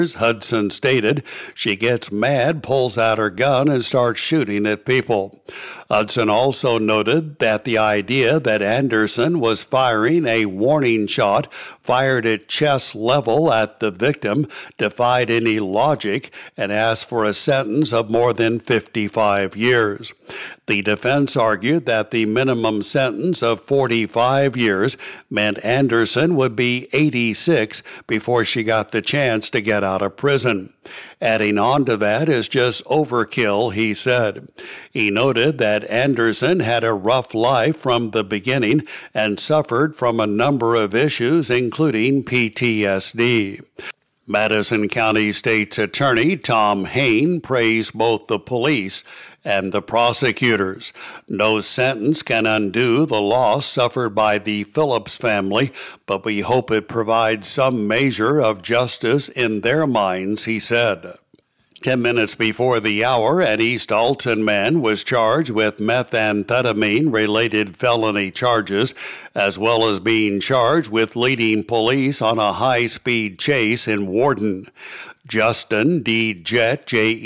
Hudson stated. She gets mad, pulls out her gun, and starts shooting at people. Hudson also noted that the idea that Anderson was firing a warning shot fired at chest level at the victim defied any logic and asked for a sentence of more than 55 years. The defense argued that the minimum sentence of 45 years meant Anderson would be 86 before she got the chance to get out of prison. Adding on to that is just overkill, he said. He noted that Anderson had a rough life from the beginning and suffered from a number of issues, including PTSD. Madison County State's Attorney Tom Hain praised both the police and the prosecutors. No sentence can undo the loss suffered by the Phillips family, but we hope it provides some measure of justice in their minds, he said. 10 minutes before the hour, an East Alton man was charged with methamphetamine-related felony charges, as well as being charged with leading police on a high-speed chase in Warden. Justin D. Jett,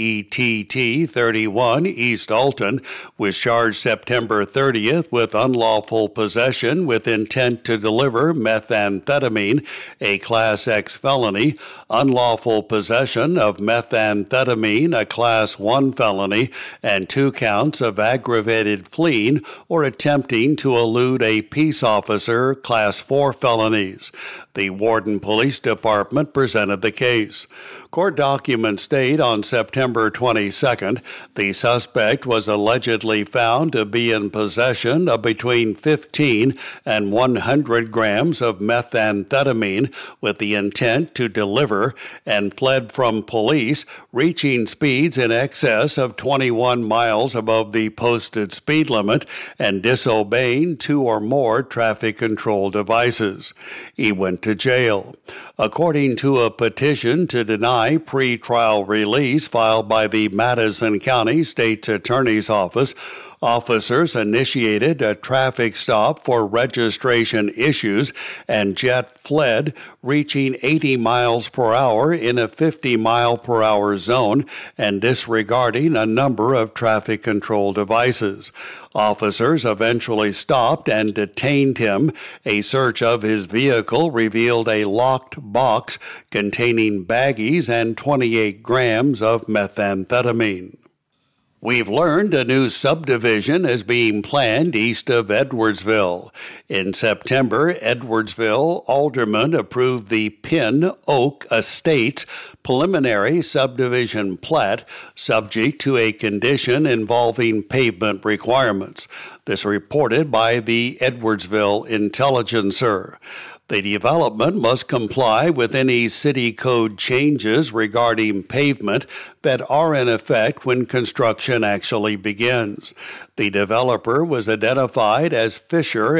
Jett, 31, East Alton, was charged September 30th with unlawful possession with intent to deliver methamphetamine, a Class X felony, unlawful possession of methamphetamine, a Class 1 felony, and 2 counts of aggravated fleeing or attempting to elude a peace officer, Class 4 felonies. The Warden Police Department presented the case. Court documents state on September 22nd, the suspect was allegedly found to be in possession of between 15 and 100 grams of methamphetamine with the intent to deliver and fled from police, reaching speeds in excess of 21 miles above the posted speed limit and disobeying 2 or more traffic control devices. He went to jail. According to a petition to deny pre-trial release filed by the Madison County State's Attorney's Office, officers initiated a traffic stop for registration issues, and Jett fled, reaching 80 miles per hour in a 50-mile-per-hour zone and disregarding a number of traffic control devices. Officers eventually stopped and detained him. A search of his vehicle revealed a locked box containing baggies and 28 grams of methamphetamine. We've learned a new subdivision is being planned east of Edwardsville. In September, Edwardsville aldermen approved the Pin Oak Estates preliminary subdivision plat, subject to a condition involving pavement requirements. This reported by the Edwardsville Intelligencer. The development must comply with any city code changes regarding pavement that are in effect when construction actually begins. The developer was identified as Fisher,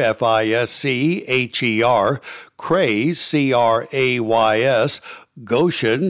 Fischer, Crays, Crays, Goshen,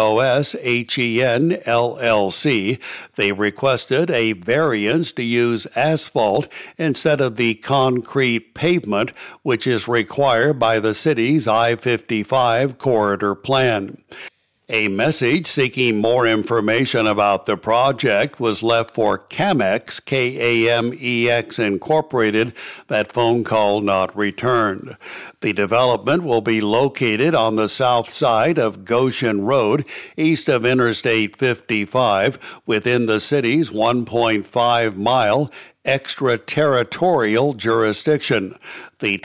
Goshen, LLC. They requested a variance to use asphalt instead of the concrete pavement, which is required by the city's I-55 corridor plan. A message seeking more information about the project was left for Camex, Kamex Incorporated. That phone call not returned. The development will be located on the south side of Goshen Road, east of Interstate 55, within the city's 1.5-mile extraterritorial jurisdiction. The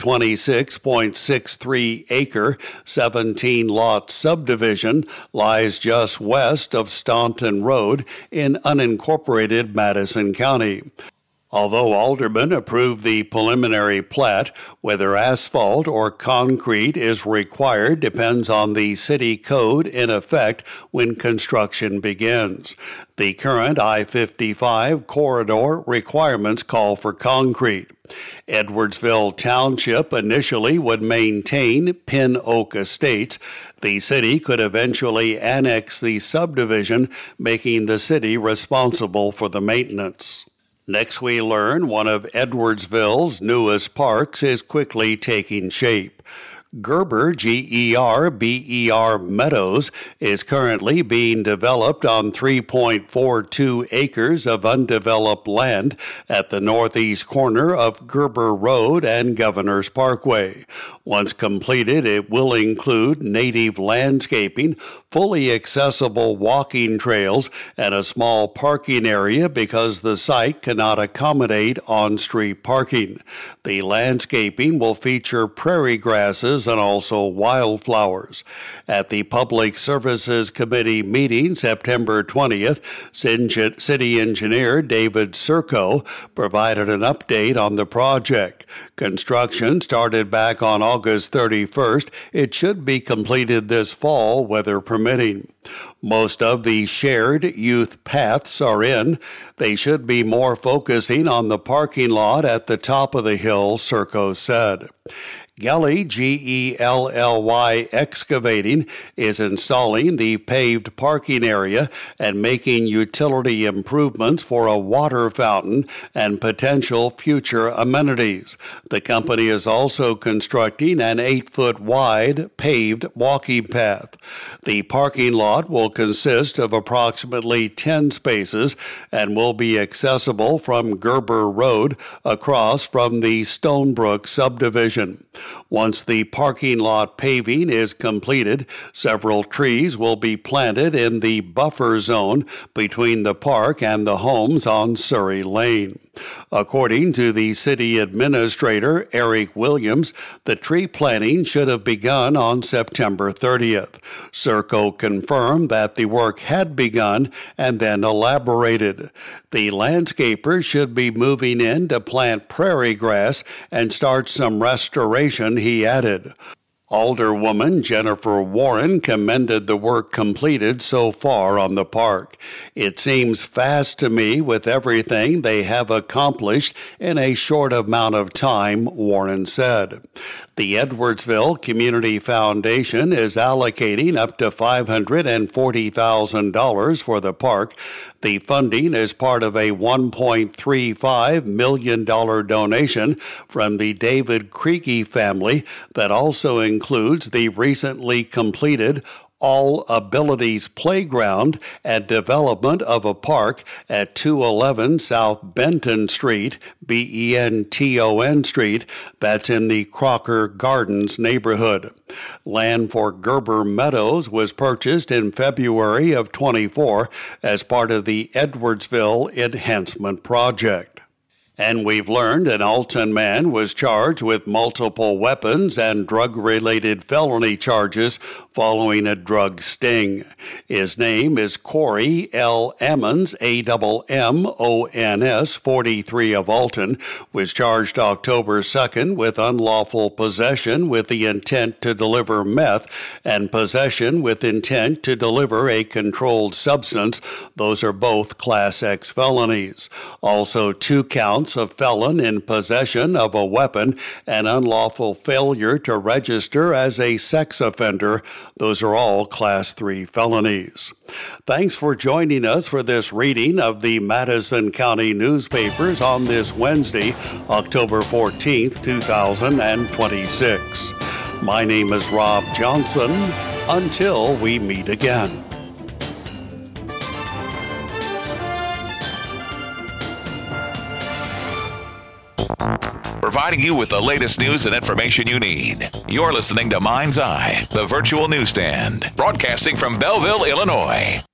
26.63-acre, 17-lot subdivision lies just west of Staunton Road in unincorporated Madison County. Although aldermen approved the preliminary plat, whether asphalt or concrete is required depends on the city code in effect when construction begins. The current I-55 corridor requirements call for concrete. Edwardsville Township initially would maintain Pin Oak Estates. The city could eventually annex the subdivision, making the city responsible for the maintenance. Next, we learn one of Edwardsville's newest parks is quickly taking shape. Gerber, Gerber Meadows, is currently being developed on 3.42 acres of undeveloped land at the northeast corner of Gerber Road and Governor's Parkway. Once completed, it will include native landscaping, fully accessible walking trails, and a small parking area because the site cannot accommodate on-street parking. The landscaping will feature prairie grasses and also wildflowers. At the Public Services Committee meeting September 20th, City Engineer David Serco provided an update on the project. Construction started back on August 31st. It should be completed this fall, weather permitting. Most of the shared youth paths are in. They should be more focusing on the parking lot at the top of the hill, Serco said. Gelly, Gelly Excavating, is installing the paved parking area and making utility improvements for a water fountain and potential future amenities. The company is also constructing an 8-foot wide paved walking path. The parking lot will consist of approximately 10 spaces and will be accessible from Gerber Road across from the Stonebrook subdivision. Once the parking lot paving is completed, several trees will be planted in the buffer zone between the park and the homes on Surrey Lane. According to the city administrator, Eric Williams, the tree planting should have begun on September 30th. Serco confirmed that the work had begun and then elaborated. The landscaper should be moving in to plant prairie grass and start some restoration, he added. Alderwoman Jennifer Warren commended the work completed so far on the park. It seems fast to me with everything they have accomplished in a short amount of time, Warren said. The Edwardsville Community Foundation is allocating up to $540,000 for the park. The funding is part of a $1.35 million donation from the David Creaky family that also includes the recently completed All Abilities Playground and development of a park at 211 South Benton Street, Benton Street, that's in the Crocker Gardens neighborhood. Land for Gerber Meadows was purchased in February of 24 as part of the Edwardsville Enhancement Project. And we've learned an Alton man was charged with multiple weapons and drug-related felony charges following a drug sting. His name is Corey L. Ammons, Ammons, 43 of Alton, was charged October 2nd with unlawful possession with the intent to deliver meth and possession with intent to deliver a controlled substance. Those are both Class X felonies. Also, 2 counts of felon in possession of a weapon and unlawful failure to register as a sex offender. Those are all Class 3 felonies. Thanks for joining us for this reading of the Madison County newspapers on this Wednesday, October 14th, 2026. My name is Rob Johnson. Until we meet again. Providing you with the latest news and information you need. You're listening to Mind's Eye, the virtual newsstand, broadcasting from Belleville, Illinois.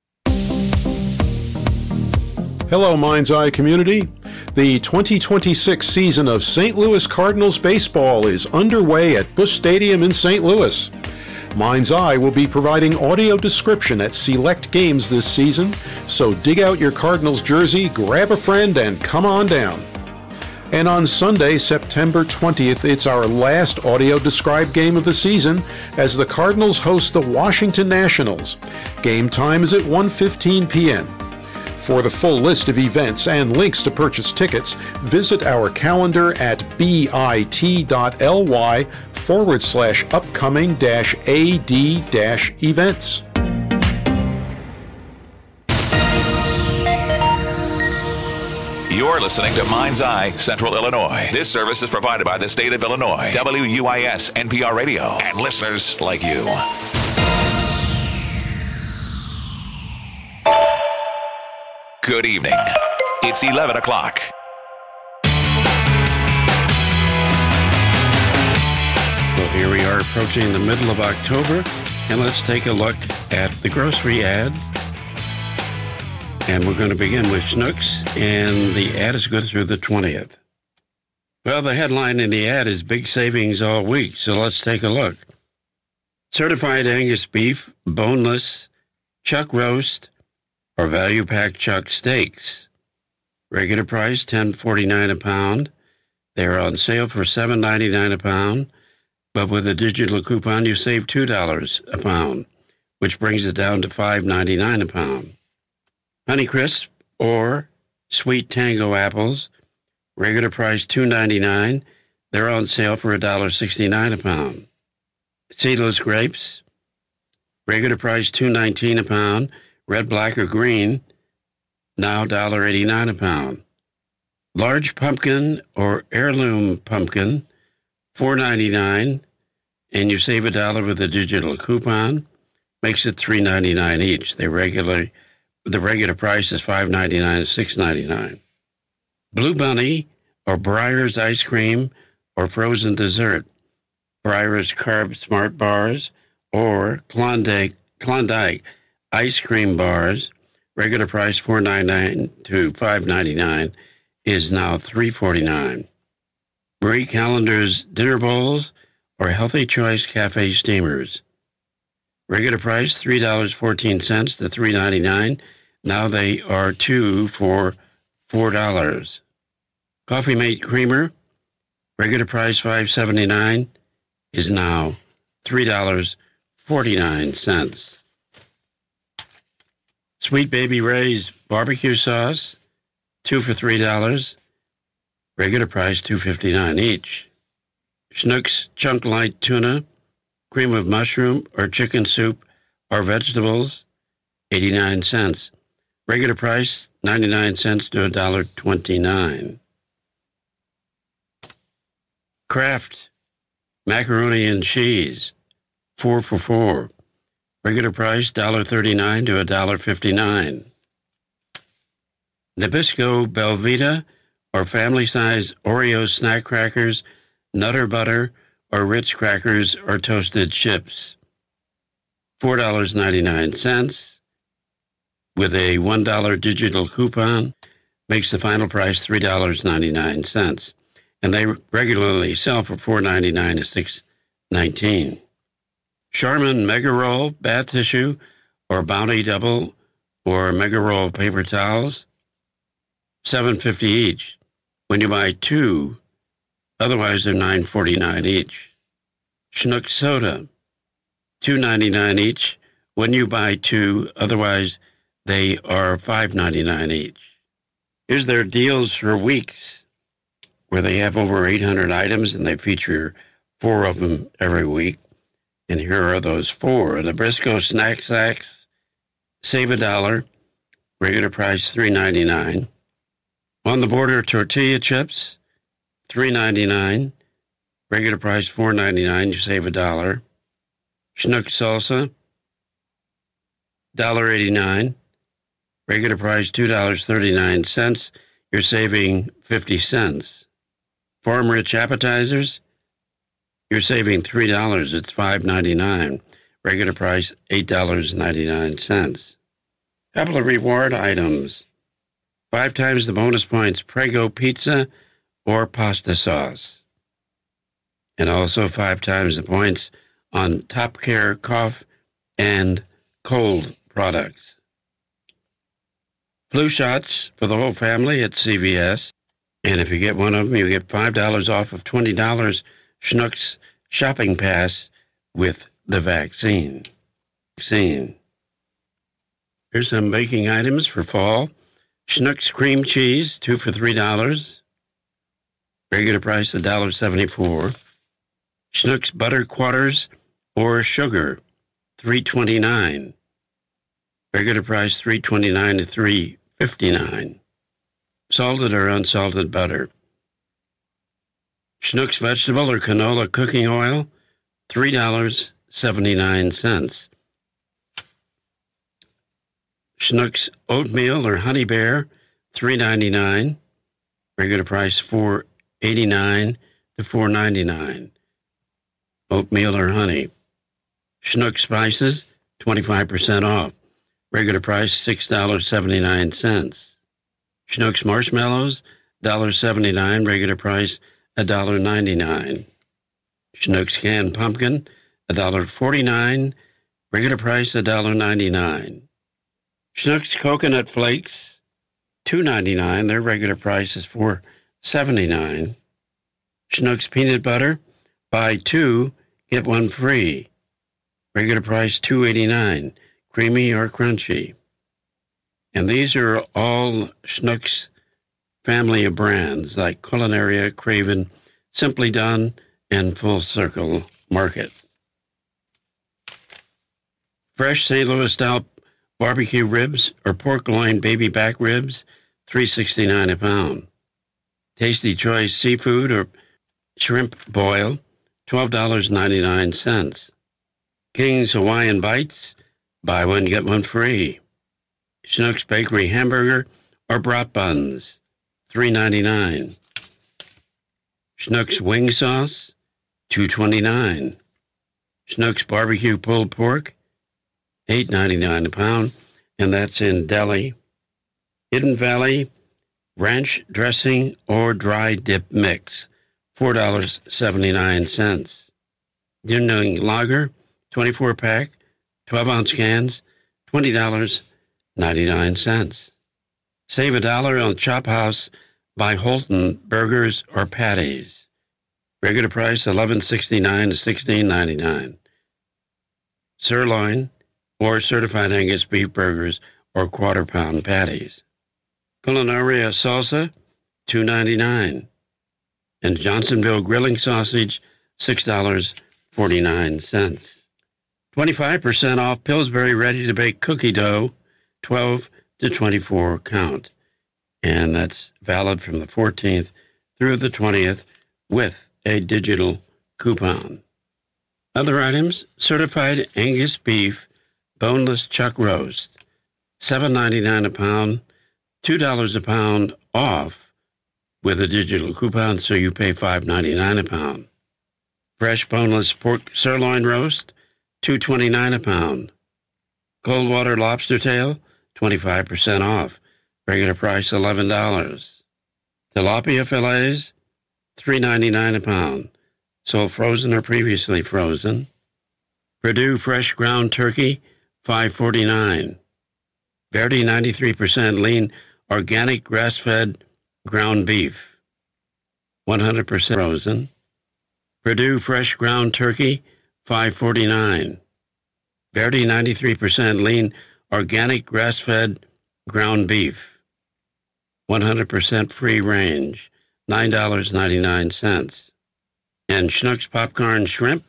Hello, Mind's Eye community. The 2026 season of St. Louis Cardinals baseball is underway at Busch Stadium in St. Louis. Mind's Eye will be providing audio description at select games this season, so dig out your Cardinals jersey, grab a friend, and come on down. And on Sunday, September 20th, it's our last audio-described game of the season as the Cardinals host the Washington Nationals. Game time is at 1:15 p.m. For the full list of events and links to purchase tickets, visit our calendar at bit.ly/upcoming-ad-events. You're listening to Mind's Eye, Central Illinois. This service is provided by the state of Illinois, WUIS, NPR Radio, and listeners like you. Good evening. It's 11 o'clock. Well, here we are approaching the middle of October, and let's take a look at the grocery ads. And we're going to begin with Schnucks, and the ad is good through the 20th. Well, the headline in the ad is Big Savings All Week, so let's take a look. Certified Angus beef, boneless, chuck roast, or value-packed chuck steaks. Regular price, $10.49 a pound. They're on sale for $7.99 a pound, but with a digital coupon, you save $2 a pound, which brings it down to $5.99 a pound. Honeycrisp or Sweet Tango apples, regular price $2.99. They're on sale for $1.69 a pound. Seedless grapes, regular price $2.19 a pound. Red, black, or green, now $1.89 a pound. Large pumpkin or heirloom pumpkin, $4.99, and you save $1 with a digital coupon. Makes it $3.99 each. The regular price is $5.99 and $6.99. Blue Bunny or Breyer's ice cream or frozen dessert. Breyer's Carb Smart Bars or Klondike ice cream bars. Regular price $4.99 to $5.99 is now $3.49. Marie Callender's dinner bowls or Healthy Choice Cafe steamers. Regular price $3.14 to $3.99. Now they are two for $4. Coffee Mate creamer, regular price $5.79, is now $3.49. Sweet Baby Ray's barbecue sauce, 2 for $3. Regular price $2.59 each. Schnucks Chunk Light Tuna, cream of mushroom or chicken soup or vegetables, 89 cents. Regular price 99 cents to $1.29. Kraft macaroni and cheese, 4 for $4. Regular price $1.39 to $1.59. Nabisco Belvita or family-size Oreo snack crackers, Nutter Butter, or Ritz crackers or toasted chips, $4.99. With a $1 digital coupon, makes the final price $3.99. And they regularly sell for $4.99 to $6.19. Charmin Mega Roll bath tissue or Bounty Double or Mega Roll paper towels, $7.50 each. When you buy two, otherwise they're $9.49 each. Schnucks soda, $2.99 each. When you buy two, otherwise they are $5.99 each. Here's their deals for weeks, where they have over 800 items and they feature 4 of them every week. And here are those 4. Nabisco Snack Sacks, save $1, regular price $3.99. On the Border tortilla chips, $3.99, regular price $4.99, you save $1. Schnucks salsa, $1.89, regular price $2.39, you're saving 50 cents. Farm Rich appetizers, you're saving $3, it's $5.99. Regular price $8.99. Couple of reward items. 5 times the bonus points Prego pizza or pasta sauce. And also 5 times the points on Top Care cough and cold products. Flu shots for the whole family at CVS. And if you get one of them, you get $5 off of $20 Schnucks shopping pass with the vaccine. Here's some baking items for fall. Schnucks cream cheese, 2 for $3. Regular price $1.74. Schnucks butter quarters or sugar, $3.29. Regular price $3.29 to $3.59. salted or unsalted butter. Schnucks vegetable or canola cooking oil, $3.79. Schnucks oatmeal or honey bear, $3.99. Regular price $4.89 to $4.99. Oatmeal or honey. Schnucks spices, 25% off. Regular price $6.79. Schnucks marshmallows, $1.79. Regular price $1.99. Schnucks canned pumpkin, $1.49. Regular price $1.99. Schnucks coconut flakes, $2.99. Their regular price is $4.79. Schnucks peanut butter, buy two, get one free. Regular price $2.89. Creamy or crunchy. And these are all Schnucks family of brands like Culinaria, Craven, Simply Done, and Full Circle Market. Fresh St. Louis style barbecue ribs or pork loin baby back ribs, $3.69 a pound. Tasty Choice seafood or shrimp boil, $12.99. King's Hawaiian Bites, buy one, get one free. Schnucks Bakery hamburger or brat buns, $3.99. Schnucks wing sauce, $2.29. Schnucks barbecue pulled pork, $8.99 a pound, and that's in deli. Hidden Valley ranch dressing or dry dip mix, $4.79. Dinling Lager, 24-pack, 12-ounce cans, $20.99. Save $1 on Chop House by Holton burgers or patties. Regular price $11.69 to $16.99. Sirloin or certified Angus beef burgers or quarter-pound patties. Culinaria salsa, $2.99. And Johnsonville grilling sausage, $6.49. 25% off Pillsbury ready-to-bake cookie dough, 12 to 24 count. And that's valid from the 14th through the 20th with a digital coupon. Other items, certified Angus beef, boneless chuck roast, $7.99 a pound, $2 a pound off with a digital coupon, so you pay $5.99 a pound. Fresh boneless pork sirloin roast, $2.29 a pound. Cold water lobster tail, 25% off. Regular price $11. Tilapia fillets, $3.99 a pound. Sold frozen or previously frozen. Perdue fresh ground turkey, $5.49. Verdi 93% lean organic grass-fed ground beef, 100% frozen. Perdue fresh ground turkey, $5.49. Verdi 93% lean organic grass-fed ground beef, 100% free range, $9.99. And Schnucks popcorn shrimp,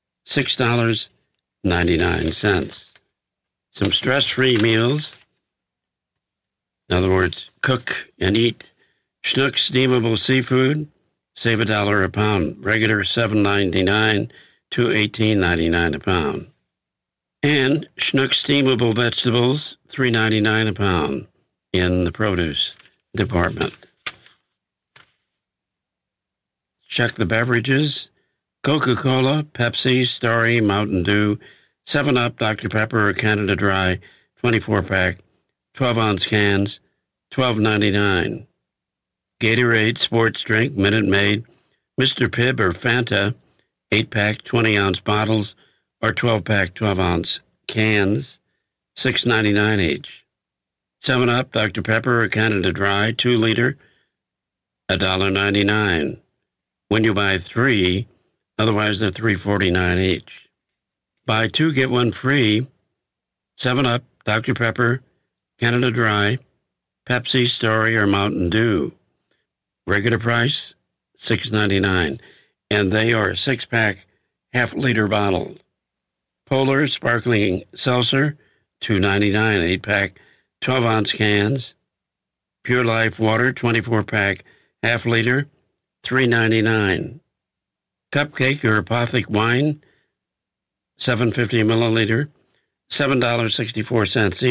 $6.99. Some stress-free meals. In other words, cook and eat. Schnucks steamable seafood, save $1 a pound. Regular $7.99 to $18.99 a pound. And Schnucks steamable vegetables, $3.99 a pound in the produce department. Check the beverages. Coca-Cola, Pepsi, Starry, Mountain Dew, 7-Up, Dr. Pepper, or Canada Dry, 24-pack, 12-ounce cans, $12.99. Gatorade sports drink, Minute Maid, Mr. Pibb or Fanta, 8-pack, 20-ounce bottles, or 12-pack, 12-ounce cans, $6.99 each. 7-Up, Dr. Pepper, or Canada Dry, 2-liter, $1.99. When you buy 3, otherwise they're $3.49 each. Buy 2, get 1 free. 7-Up, Dr. Pepper, Canada Dry, Pepsi, Starry, or Mountain Dew. Regular price, $6.99. And they are a 6-pack, half-liter bottle. Polar Sparkling Seltzer, $2.99, 8-pack, 12-ounce cans, Pure Life water, 24-pack, half liter, $3.99. Cupcake or Apothic wine, 750 milliliter, $7.64 each.